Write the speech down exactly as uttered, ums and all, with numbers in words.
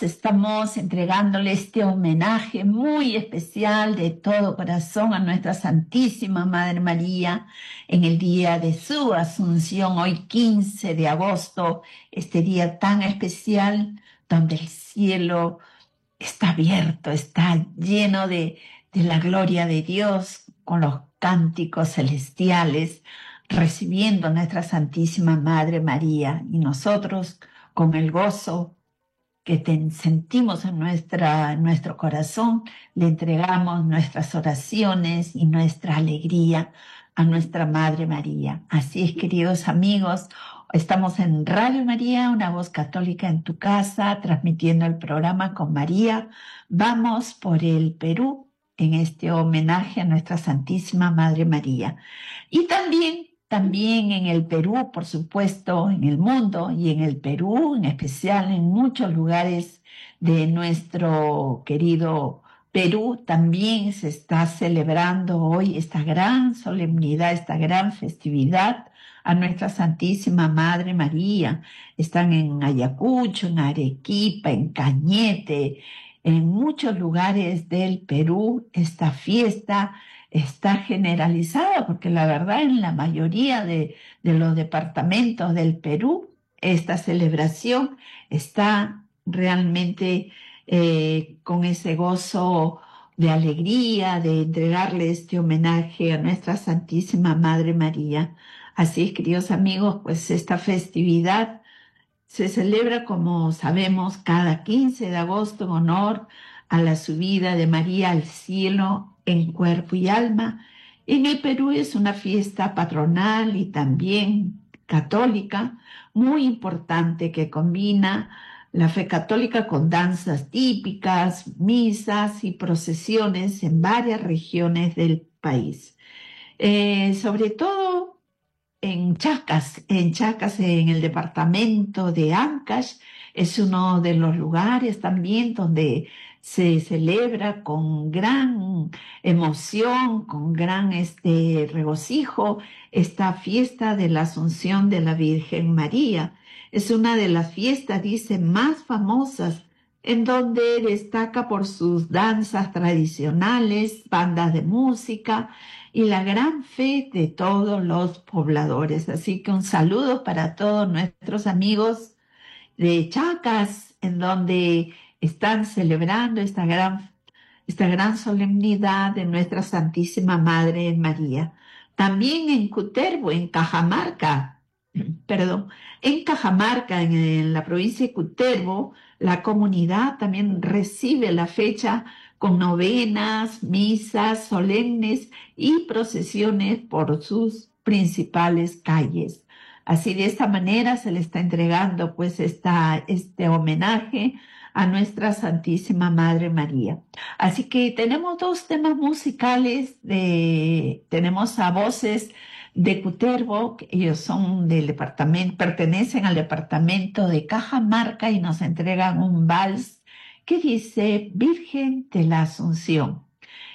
estamos entregándole este homenaje muy especial de todo corazón a nuestra Santísima Madre María en el día de su Asunción, hoy quince de agosto, este día tan especial donde el cielo está abierto, está lleno de, de la gloria de Dios con los cánticos celestiales, recibiendo a nuestra Santísima Madre María y nosotros con el gozo que te- sentimos en nuestra, en nuestro corazón, le entregamos nuestras oraciones y nuestra alegría a nuestra Madre María. Así es, queridos amigos, estamos en Radio María, una voz católica en tu casa, transmitiendo el programa con María. Vamos por el Perú en este homenaje a nuestra Santísima Madre María. Y también, también en el Perú, por supuesto, en el mundo y en el Perú, en especial en muchos lugares de nuestro querido Perú, también se está celebrando hoy esta gran solemnidad, esta gran festividad a nuestra Santísima Madre María. Están en Ayacucho, en Arequipa, en Cañete, en muchos lugares del Perú esta fiesta está generalizada, porque la verdad en la mayoría de, de los departamentos del Perú, esta celebración está realmente eh, con ese gozo de alegría, de entregarle este homenaje a nuestra Santísima Madre María. Así es, queridos amigos, pues esta festividad se celebra, como sabemos, cada quince de agosto en honor a la subida de María al cielo en cuerpo y alma. En el Perú es una fiesta patronal y también católica muy importante que combina la fe católica con danzas típicas, misas y procesiones en varias regiones del país. Eh, sobre todo en Chacas, en Chacas, en el departamento de Ancash, es uno de los lugares también donde se celebra con gran emoción, con gran este, regocijo, esta fiesta de la Asunción de la Virgen María. Es una de las fiestas, dice, más famosas, en donde destaca por sus danzas tradicionales, bandas de música, y la gran fe de todos los pobladores. Así que un saludo para todos nuestros amigos de Chacas, en donde están celebrando esta gran, esta gran solemnidad de nuestra Santísima Madre María. También en Cutervo, en Cajamarca, perdón, en Cajamarca, en, en la provincia de Cutervo, la comunidad también recibe la fecha con novenas, misas solemnes y procesiones por sus principales calles. Así, de esta manera se le está entregando pues esta, este homenaje a nuestra Santísima Madre María. Así que tenemos dos temas musicales, de, tenemos a voces de Cutervo, que ellos son del departamento, pertenecen al departamento de Cajamarca y nos entregan un vals que dice Virgen de la Asunción.